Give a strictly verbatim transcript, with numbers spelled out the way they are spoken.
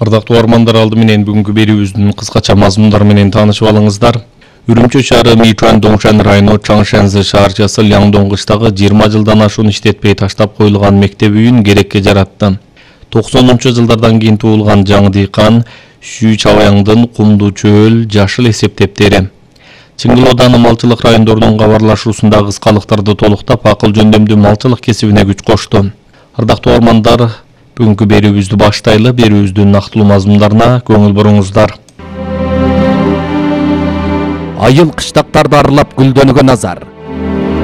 Ардактуу угармандар, алды менен бүгүнкү берүүбүздүн кыскача мазмундары менен таанышып алыңыздар. Үрүмчү шаары Мичуан Доңшан району Чаңшензи шаарчасы Ляңдоң кыштагы жыйырма жылдан ашуун иштетпей таштап коюлган мектеп үйүн керекке жаратты. токсонунчу жылдардан кийин туулган жаңы дыйкан Шүй Чабаяңдын кумду чөөл жашыл эсептептери. Чыңгылооданы малчылык райондорунун кабарлашуусунда кыскалыктарды толуктап, акыл жөндөмдүү малчылык кесибине күч кошту. Ардактуу угармандар, бүгүнкү берүүбүздү баштайлы. Берүүбүздүн нактылуу мазмундарына көңүл буруңуздар. Айыл кыштактарды аралап гүлдөнгөн Азар.